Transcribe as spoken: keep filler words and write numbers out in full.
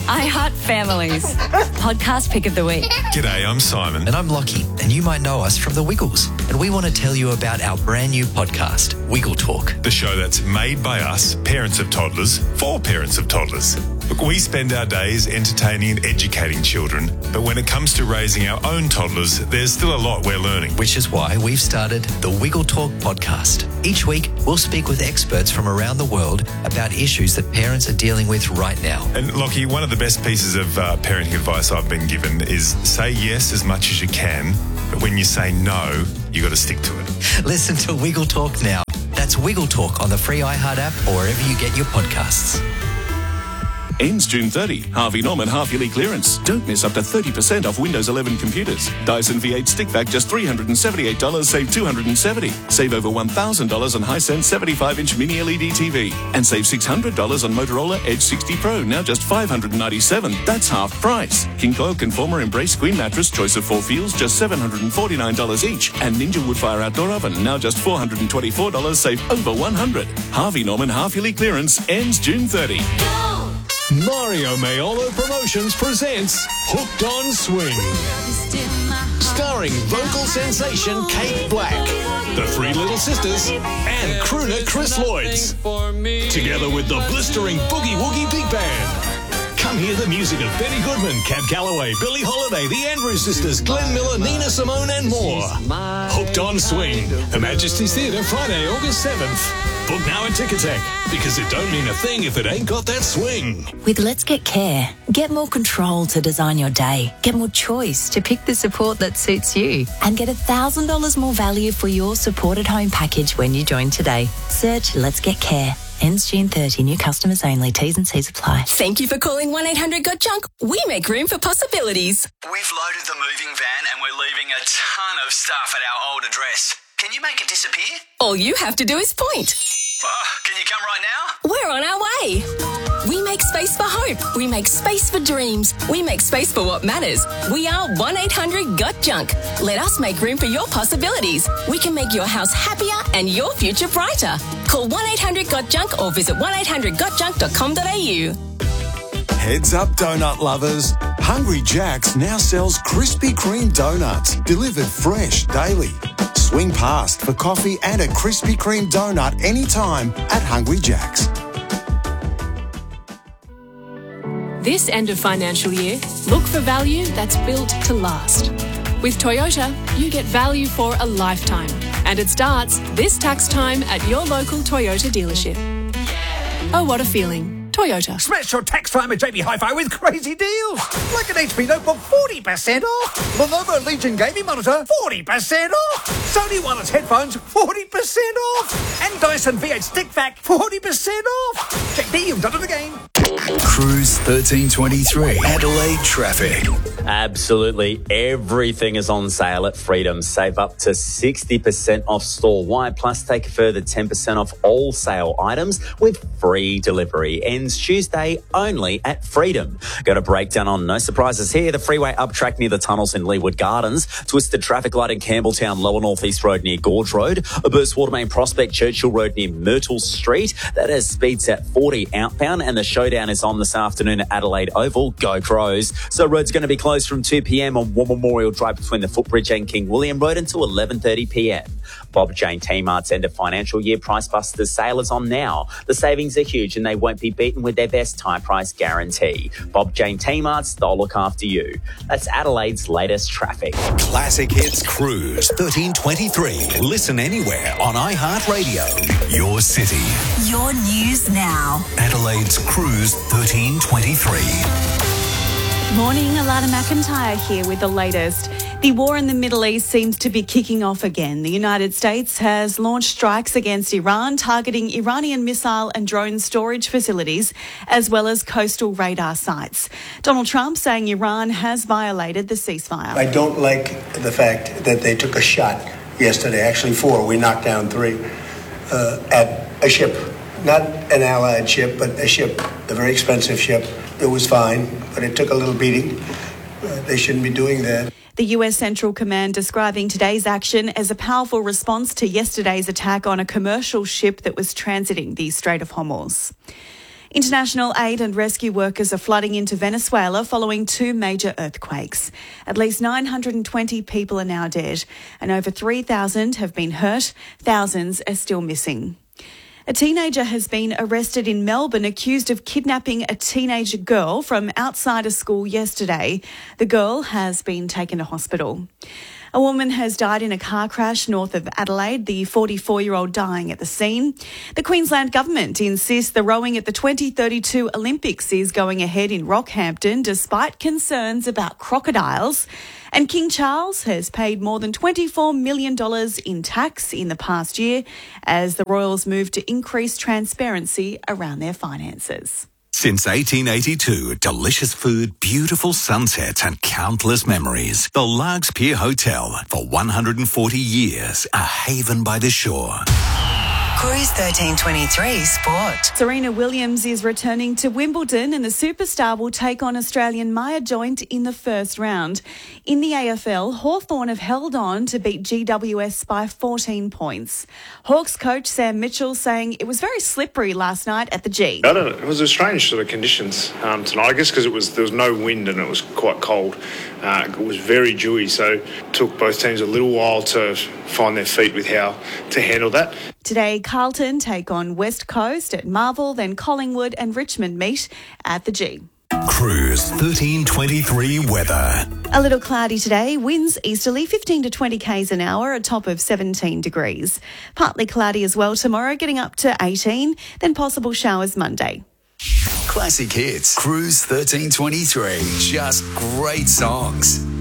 iHeart Families. Podcast pick of the week. G'day, I'm Simon. And I'm Lockie, and you might know us from The Wiggles. And we want to tell you about our brand new podcast, Wiggle Talk. The show that's made by us, parents of toddlers, for parents of toddlers. Look, we spend our days entertaining and educating children, but when it comes to raising our own toddlers, there's still a lot we're learning. Which is why we've started the Wiggle Talk podcast. Each week, we'll speak with experts from around the world about issues that parents are dealing with right now. And Lockie, one of the best pieces of uh, parenting advice I've been given is say yes as much as you can, but when you say no, you got to stick to it. Listen to Wiggle Talk now. That's Wiggle Talk on the free iHeart app or wherever you get your podcasts. Ends June thirtieth. Harvey Norman half-yearly clearance. Don't miss up to thirty percent off Windows eleven computers. Dyson V eight Stick Vac just three hundred seventy-eight dollars, save two hundred seventy dollars. Save over one thousand dollars on Hisense seventy-five inch mini L E D T V. And save six hundred dollars on Motorola Edge sixty Pro, now just five hundred ninety-seven dollars. That's half price. King Coil Conformer Embrace Queen Mattress, choice of four feels, just seven hundred forty-nine dollars each. And Ninja Woodfire Outdoor Oven, now just four hundred twenty-four dollars, save over one hundred dollars. Harvey Norman half-yearly clearance ends June thirtieth. Mario Maiolo Promotions presents Hooked on Swing. Starring vocal sensation Kate Black, the Three Little Sisters, and crooner Chris Lloyds. Together with the blistering Boogie Woogie Big Band. Come hear the music of Benny Goodman, Cab Calloway, Billie Holiday, the Andrews Sisters, Glenn Miller, Nina Simone, and more. Hooked on Swing. Her Majesty's Theatre, Friday, August seventh. Book now at Ticketek, because it don't mean a thing if it ain't got that swing. With Let's Get Care, get more control to design your day, get more choice to pick the support that suits you, and get one thousand dollars more value for your supported home package when you join today. Search Let's Get Care. Ends June thirtieth. New customers only. T's and C's apply. Thank you for calling one eight hundred got junk. We make room for possibilities. We've loaded the moving van and we're leaving a ton of stuff at our old address. Can you make it disappear? All you have to do is point. Uh, can you come right now? We're on our way. We make space for hope. We make space for dreams. We make space for what matters. We are one eight hundred got junk. Let us make room for your possibilities. We can make your house happier and your future brighter. Call one eight hundred got junk or visit one eight hundred got junk dot com dot a u. Heads up, donut lovers. Hungry Jack's now sells Krispy Kreme donuts, delivered fresh daily. Swing past for coffee and a Krispy Kreme donut anytime at Hungry Jack's. This end of financial year, look for value that's built to last. With Toyota, you get value for a lifetime, and it starts this tax time at your local Toyota dealership. Oh, what a feeling. Toyota. Smash your tax time at J B Hi-Fi with crazy deals. Like an H P notebook, forty percent off. Lenovo Legion gaming monitor, forty percent off. Sony wireless headphones, forty percent off. And Dyson V eight Stick Vac, forty percent off. J B, you've done it again. Cruise thirteen twenty-three, Adelaide traffic. Absolutely everything is on sale at Freedom. Save up to sixty percent off store-wide, plus take a further ten percent off all sale items with free delivery. Ends Tuesday only at Freedom. Got a breakdown on no surprises here. The freeway up track near the tunnels in Leeward Gardens. Twisted traffic light in Campbelltown, Lower North East Road near Gorge Road. A burst water main Prospect, Churchill Road near Myrtle Street. That has speeds at forty outbound, and the showdown is on this afternoon at Adelaide Oval. Go Crows. So roads going to be closed from two p.m. on War Memorial Drive between the Footbridge and King William Road until eleven thirty p.m. Bob Jane T-Mart's end of financial year Price Busters sale is on now. The savings are huge and they won't be beaten with their best high price guarantee. Bob Jane T-Mart's, they'll look after you. That's Adelaide's latest traffic. Classic Hits Cruise thirteen twenty-three. Listen anywhere on iHeartRadio. Your city. Your news now. Adelaide's Cruise thirteen twenty-three. Morning, Alana McIntyre here with the latest. The war in the Middle East seems to be kicking off again. The United States has launched strikes against Iran, targeting Iranian missile and drone storage facilities, as well as coastal radar sites. Donald Trump saying Iran has violated the ceasefire. I don't like the fact that they took a shot yesterday, actually four, we knocked down three, uh, at a ship. Not an allied ship, but a ship, a very expensive ship. It was fine, but it took a little beating. Uh, they shouldn't be doing that. The U S Central Command describing today's action as a powerful response to yesterday's attack on a commercial ship that was transiting the Strait of Hormuz. International aid and rescue workers are flooding into Venezuela following two major earthquakes. At least nine hundred twenty people are now dead and over three thousand have been hurt. Thousands are still missing. A teenager has been arrested in Melbourne accused of kidnapping a teenage girl from outside a school yesterday. The girl has been taken to hospital. A woman has died in a car crash north of Adelaide, the forty-four-year-old dying at the scene. The Queensland Government insists the rowing at the twenty thirty-two Olympics is going ahead in Rockhampton despite concerns about crocodiles. And King Charles has paid more than twenty-four million dollars in tax in the past year as the royals move to increase transparency around their finances. Since eighteen eighty-two, delicious food, beautiful sunsets and countless memories. The Largs Pier Hotel, for one hundred forty years, a haven by the shore. Cruise thirteen twenty-three Sport. Serena Williams is returning to Wimbledon and the superstar will take on Australian Maya Joint in the first round. In the A F L, Hawthorn have held on to beat G W S by fourteen points. Hawks coach Sam Mitchell saying it was very slippery last night at the G. I don't know, it was a strange sort of conditions um, tonight, I guess because it was there was no wind and it was quite cold. Uh, it was very dewy, so it took both teams a little while to find their feet with how to handle that. Today, Carlton take on West Coast at Marvel, then Collingwood and Richmond meet at the G. Cruise thirteen twenty-three weather. A little cloudy today, winds easterly fifteen to twenty k's an hour, a top of seventeen degrees. Partly cloudy as well tomorrow, getting up to eighteen, then possible showers Monday. Classic hits. Cruise thirteen twenty-three. Just great songs.